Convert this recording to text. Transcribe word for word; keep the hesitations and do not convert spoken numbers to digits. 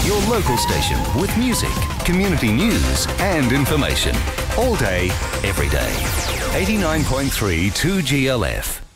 your local station with music, community news and information. All day, every day. eighty-nine point three two G L F.